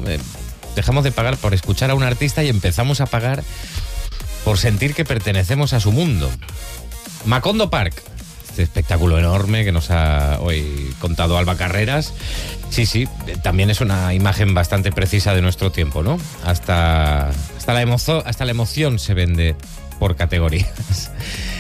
dejamos de pagar por escuchar a un artista y empezamos a pagar por sentir que pertenecemos a su mundo. Macondo Park, este espectáculo enorme que nos ha hoy contado Alba Carreras. Sí, también es una imagen bastante precisa de nuestro tiempo, ¿no? Hasta la emoción se vende por categorías.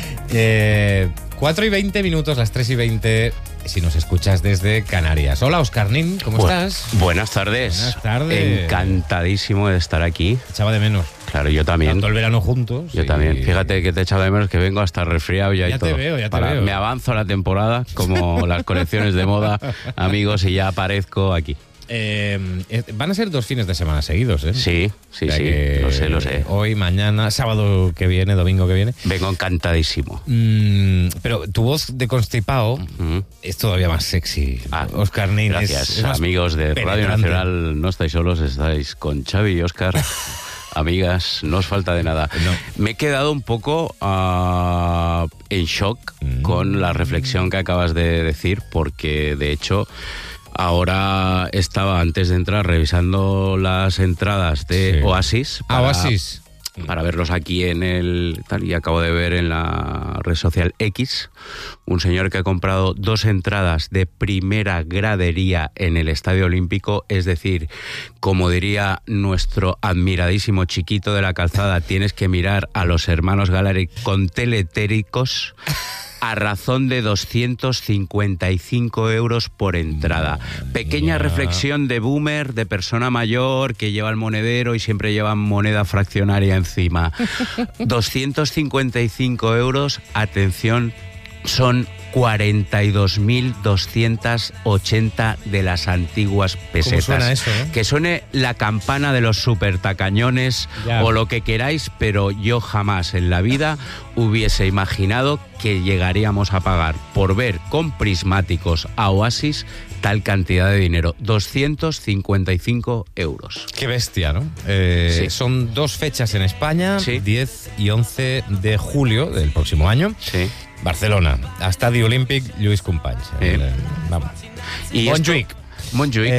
4:20, las 3:20, si nos escuchas desde Canarias. Hola, Óscar Nin, ¿cómo estás? Buenas tardes. Buenas tardes. Encantadísimo de estar aquí. Echaba de menos. Claro, yo también. Tanto el verano juntos. Yo también. Fíjate que te he echado de menos, que vengo hasta resfriado ya y todo. Ya te veo. Me avanzo la temporada, como las colecciones de moda, amigos, y ya aparezco aquí. Van a ser 2 fines de semana seguidos, ¿eh? Sí, lo sé. Hoy, mañana, sábado que viene, domingo que viene. Vengo encantadísimo. Pero tu voz de constipado es todavía más sexy, Óscar Nin. Gracias, es amigos de penetrante. Radio Nacional. No estáis solos, estáis con Xavi y Óscar. Amigas, no os falta de nada. No. Me he quedado un poco en shock con la reflexión que acabas de decir, porque de hecho ahora estaba, antes de entrar, revisando las entradas de Oasis. Oasis. Para verlos aquí en el tal, y acabo de ver en la red social X un señor que ha comprado 2 entradas de primera gradería en el Estadio Olímpico, es decir, como diría nuestro admiradísimo Chiquito de la Calzada, tienes que mirar a los hermanos Galari con teletéricos, a razón de 255 euros por entrada. Pequeña reflexión de boomer, de persona mayor que lleva el monedero y siempre lleva moneda fraccionaria encima. 255 euros, atención, son 42.280 de las antiguas pesetas. ¿Cómo suena eso, Que suene la campana de los supertacañones o lo que queráis, pero yo jamás en la vida hubiese imaginado que llegaríamos a pagar por ver con prismáticos a Oasis tal cantidad de dinero. 255 euros. Qué bestia, ¿no? Sí. Son 2 fechas en España, 10 y 11 de julio del próximo año. Sí. Barcelona, Estadio Olímpic, Lluís Companys. Vamos. Y Montjuic.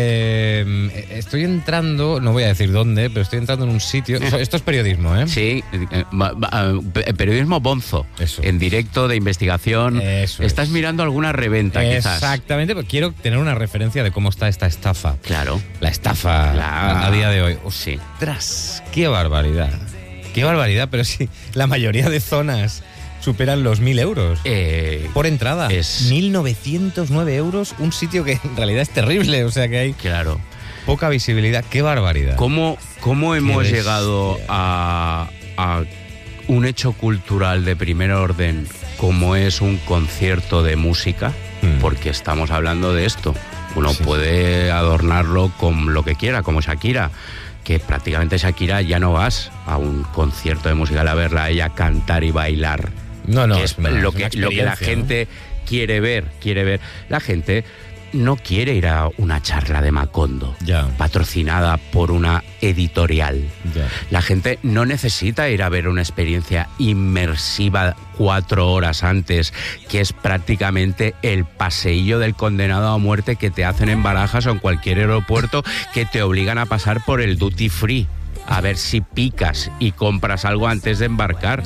Estoy entrando, no voy a decir dónde, pero estoy entrando en un sitio. Esto es periodismo, ¿eh? Sí, periodismo bonzo. Eso. En directo, de investigación. Eso Estás es. mirando alguna reventa, quizás. Exactamente, porque quiero tener una referencia de cómo está esta estafa. Claro. La estafa a día de hoy. Sí. ¡Ostras! ¡Qué barbaridad! ¡Qué barbaridad! Pero sí, la mayoría de zonas superan los 1.000 euros por entrada. 1.909 euros, un sitio que en realidad es terrible, o sea que hay poca visibilidad. ¡Qué barbaridad! ¿Cómo hemos llegado a un hecho cultural de primer orden como es un concierto de música? Porque estamos hablando de esto. Uno puede adornarlo con lo que quiera, como Shakira, que prácticamente Shakira ya no vas a un concierto de música a verla a ella cantar y bailar. No, que es lo que la gente quiere ver. La gente no quiere ir a una charla de Macondo patrocinada por una editorial. La gente no necesita ir a ver una experiencia inmersiva 4 horas antes, que es prácticamente el paseillo del condenado a muerte que te hacen en Barajas o en cualquier aeropuerto, que te obligan a pasar por el duty free a ver si picas y compras algo antes de embarcar.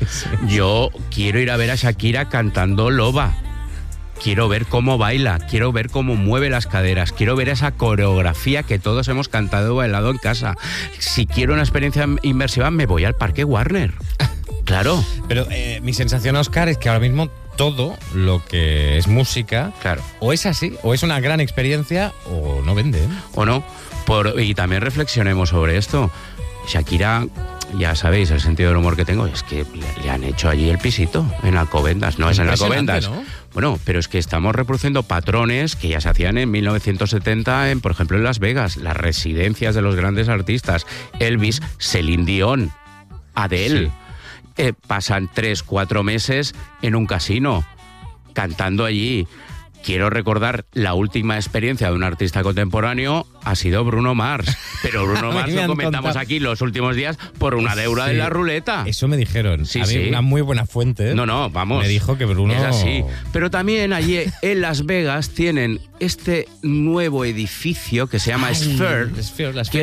Yo quiero ir a ver a Shakira cantando Loba. Quiero ver cómo baila, quiero ver cómo mueve las caderas, quiero ver esa coreografía que todos hemos cantado o bailado en casa. Si quiero una experiencia inmersiva, me voy al Parque Warner. Claro. Pero mi sensación, Óscar, es que ahora mismo todo lo que es música, o es así, o es una gran experiencia, o no vende. O no. Y también reflexionemos sobre esto. Shakira, ya sabéis el sentido del humor que tengo, es que le han hecho allí el pisito en Alcobendas. No es en Alcobendas, ¿no? Bueno, pero es que estamos reproduciendo patrones que ya se hacían en 1970, por ejemplo, en Las Vegas, las residencias de los grandes artistas, Elvis, Celine Dion, Adele. Pasan 3-4 meses en un casino, cantando allí. Quiero recordar, la última experiencia de un artista contemporáneo ha sido Bruno Mars. Pero Bruno Mars lo comentamos aquí los últimos días por una deuda de la ruleta. Eso me dijeron. A mí, una muy buena fuente. No, vamos. Me dijo que Bruno... Es así. Pero también allí en Las Vegas tienen este nuevo edificio que se llama Sphere,